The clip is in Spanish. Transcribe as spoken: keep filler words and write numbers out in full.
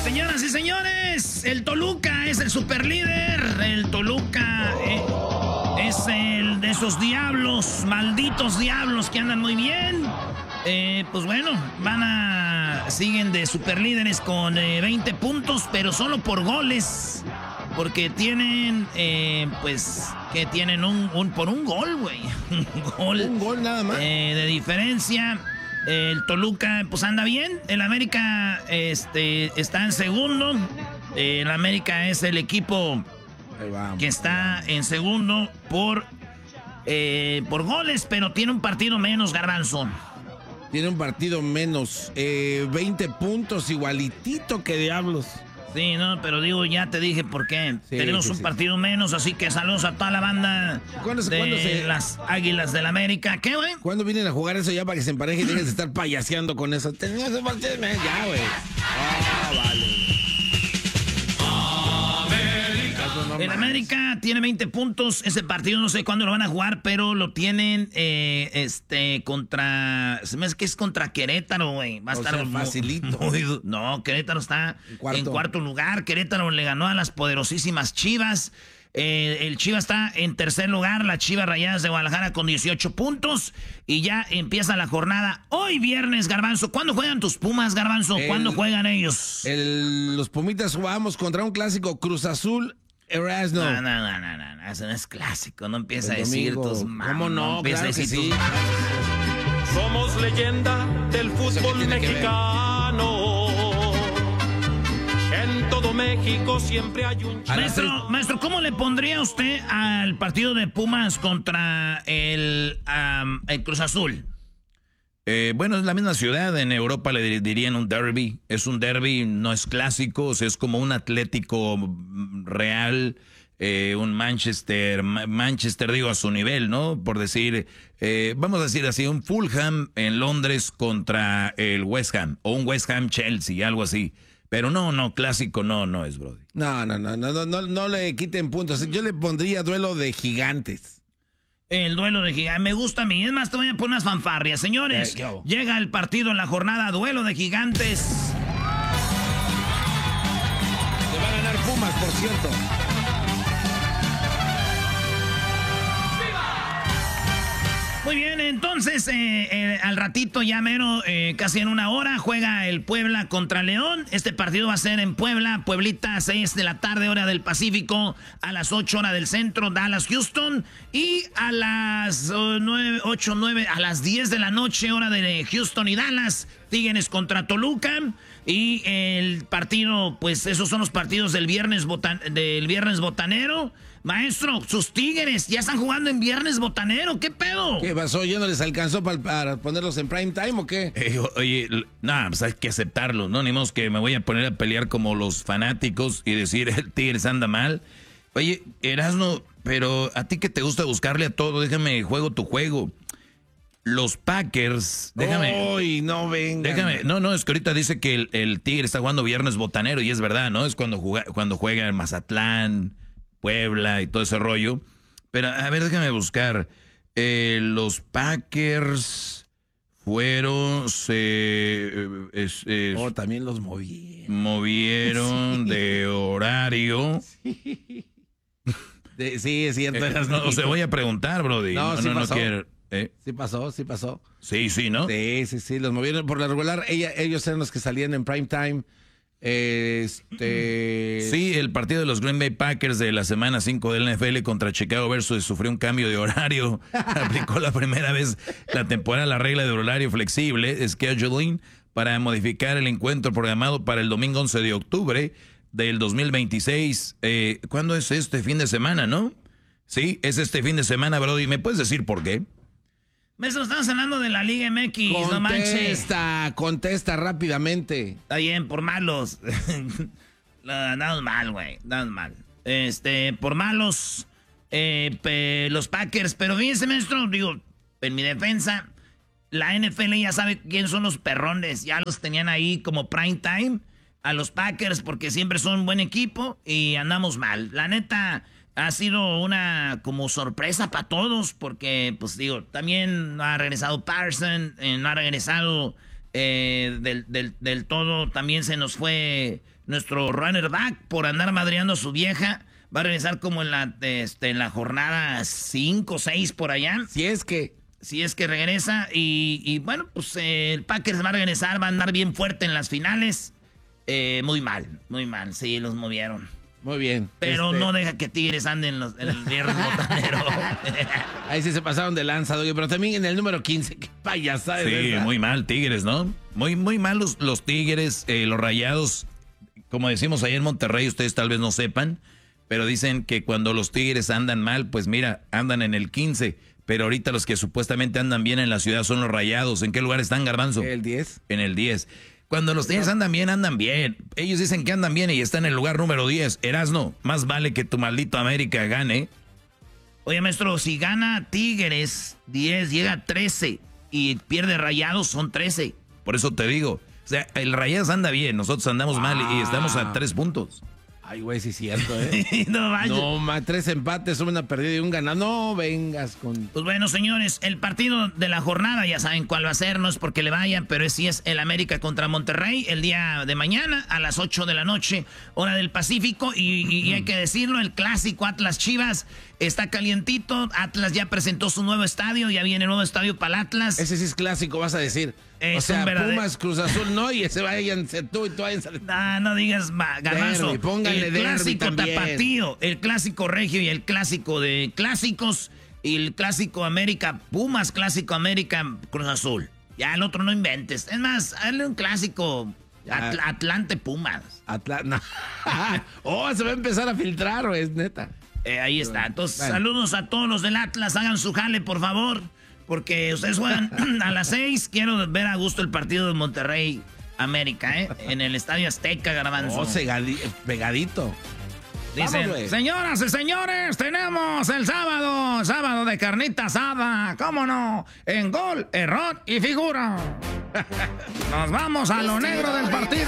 Señoras y señores, el Toluca es el superlíder. El Toluca eh, es el de esos diablos, malditos diablos que andan muy bien. Eh, pues bueno, van a... siguen de superlíderes con eh, veinte puntos, pero solo por goles. Porque tienen, eh, pues, que tienen un, un por un gol, güey. Un gol. Un gol nada más. Eh, de diferencia. El Toluca, pues anda bien. El América este, está en segundo. El América es el equipo que está en segundo por, eh, por goles, pero tiene un partido menos, Garbanzo. Tiene un partido menos. Eh, veinte puntos, igualitito que diablos. Sí, no, pero digo, ya te dije por qué. Sí, Tenemos sí, un sí. partido menos, así que saludos a toda la banda ¿Cuándo, de ¿cuándo se... las Águilas del América. ¿Qué, güey? ¿Cuándo vienen a jugar eso ya para que se empareje y dejes de estar payaseando con eso? Tenías un partido menos, ya, güey. Ah, vale. El América tiene veinte puntos. Ese partido no sé cuándo lo van a jugar, pero lo tienen eh, este contra... Se me hace que es contra Querétaro, güey. Va a o estar sea, facilito. Muy, no, Querétaro está en cuarto. en cuarto lugar. Querétaro le ganó a las poderosísimas Chivas. Eh, el Chivas está en tercer lugar. Las Chivas Rayadas de Guadalajara con dieciocho puntos. Y ya empieza la jornada hoy viernes, Garbanzo. ¿Cuándo juegan tus Pumas, Garbanzo? El, ¿Cuándo juegan ellos? El, los Pumitas jugamos contra un clásico Cruz Azul. Erasno. No, no, no, no, no, no, eso no es clásico, no empieza a decir tus manos. ¿Cómo no? no claro que sí. Tus... Somos leyenda del fútbol mexicano. En todo México siempre hay un... Maestro, maestro, ¿cómo le pondría usted al partido de Pumas contra el, um, el Cruz Azul? Eh, bueno, es la misma ciudad, en Europa le dirían un derby, es un derby, no es clásico, o sea, es como un Atlético Real, eh, un Manchester, Manchester digo a su nivel, ¿no? Por decir, eh, vamos a decir así, un Fulham en Londres contra el West Ham, o un West Ham Chelsea, algo así. Pero no, no, clásico no, no es, Brody. No, no, no, no, no, no le quiten puntos, yo le pondría duelo de gigantes. El duelo de gigantes. Me gusta a mí. Es más, te voy a poner unas fanfarrias. Señores, eh, llega el partido en la jornada. Duelo de gigantes. Se va a ganar Pumas, por cierto. Muy bien, entonces eh, eh, al ratito ya mero, eh, casi en una hora, juega el Puebla contra León. Este partido va a ser en Puebla, Pueblita, a seis de la tarde, hora del Pacífico, a las ocho hora del centro, Dallas, Houston. Y a las uh, nueve, ocho, nueve, a las diez de la noche, hora de Houston y Dallas, Tigres contra Toluca. Y el partido, pues esos son los partidos del viernes, botan del viernes botanero. Maestro, sus Tigres ya están jugando en viernes botanero, ¿qué pedo? ¿Qué pasó? ¿Ya no les alcanzó para, para ponerlos en prime time o qué? Eh, oye, nada, pues hay que aceptarlo, ¿no? Ni modo que me voy a poner a pelear como los fanáticos y decir el Tigres anda mal. Oye, Erasno, pero a ti que te gusta buscarle a todo, déjame juego tu juego. Los Packers, déjame. Uy, no vengan. Déjame, no, no, es que ahorita dice que el, el Tigre está jugando viernes botanero y es verdad, ¿no? Es cuando juega, cuando juega en Mazatlán, Puebla y todo ese rollo. Pero, a ver, déjame buscar. Eh, los Packers fueron... Se, es, es, oh, también los movieron. Movieron sí. de horario. Sí, de, sí es cierto. Eh, no, o sea, voy a preguntar, Brody. No, no, sí no, pasó. no quiero... ¿Eh? Sí pasó, sí pasó. Sí, sí, ¿no? Sí, sí, sí, los movieron por la regular. Ella, ellos eran los que salían en prime time. Este... Sí, el partido de los Green Bay Packers de la semana cinco del N F L contra Chicago versus sufrió un cambio de horario. Aplicó la primera vez la temporada la regla de horario flexible, scheduling, para modificar el encuentro programado para el domingo once de octubre del dos mil veintiséis. Eh, ¿Cuándo es este fin de semana, no? Sí, es este fin de semana, Brody. ¿Me puedes decir por qué? Eso estamos hablando de la Liga M X, contesta, no manches. Contesta, contesta rápidamente. Está bien, por malos. Andamos mal, güey, andamos mal. Este, por malos, eh, pe, los Packers. Pero fíjense, maestro, digo, en mi defensa, la N F L ya sabe quién son los perrones. Ya los tenían ahí como prime time a los Packers porque siempre son un buen equipo y andamos mal. La neta... Ha sido una como sorpresa para todos porque, pues digo, también no ha regresado Parson, eh, no ha regresado Eh, del, del, del todo también se nos fue nuestro runner back por andar madreando a su vieja. Va a regresar como en la, este, en la jornada cinco o seis por allá. Si es que... Si es que regresa. Y, y bueno, pues eh, el Packers va a regresar, va a andar bien fuerte en las finales. Eh, muy mal, muy mal. Sí, los movieron. Muy bien. Pero este... no deja que Tigres anden los, en el viernes botanero. Ahí sí se pasaron de lanza, Doggy. Pero también en el número quince, qué payasada. Sí, ¿verdad? muy mal Tigres, ¿no? Muy, muy mal los, los Tigres, eh, los Rayados. Como decimos ahí en Monterrey, ustedes tal vez no sepan, pero dicen que cuando los Tigres andan mal, pues mira, andan en el quince. Pero ahorita los que supuestamente andan bien en la ciudad son los Rayados. ¿En qué lugar están, Garbanzo? El diez. En el diez. Cuando los Tigres andan bien, andan bien. Ellos dicen que andan bien y están en el lugar número diez. Erasno, más vale que tu maldito América gane. Oye, maestro, si gana Tigres diez, llega a trece y pierde Rayados, son trece. Por eso te digo. O sea, el Rayados anda bien, nosotros andamos ah. mal y estamos a tres puntos. Ay, güey, sí es cierto, ¿eh? no vaya. No, ma, tres empates, una perdida y un ganado. No vengas con... Pues bueno, señores, el partido de la jornada, ya saben cuál va a ser, no es porque le vayan, pero sí es el América contra Monterrey, el día de mañana a las ocho de la noche, hora del Pacífico, y, y, y hay que decirlo, el clásico Atlas Chivas está calientito, Atlas ya presentó su nuevo estadio, ya viene el nuevo estadio para el Atlas. Ese sí es clásico, vas a decir. Es o sea, verdadero... Pumas, Cruz Azul, no, y ese váyanse tú y tú váyanse. No, no digas, Garbanzo. El clásico tapatío, el clásico regio y el clásico de clásicos, y el clásico América, Pumas, clásico América, Cruz Azul. Ya el otro no inventes. Es más, hazle un clásico Atl Atlante Pumas. Atlante. Oh, se va a empezar a filtrar, ¿o es neta? Eh, ahí está. Entonces, bueno. Saludos a todos los del Atlas. Hagan su jale, por favor. Porque ustedes juegan a las seis. Quiero ver a gusto el partido de Monterrey América, ¿eh? En el Estadio Azteca, Garbanzo. Oh, pegadito. Dicen, Vamos, señoras y señores, tenemos el sábado, sábado de carnita asada. ¿Cómo no? En gol, error y figura. Nos vamos a lo negro del partido.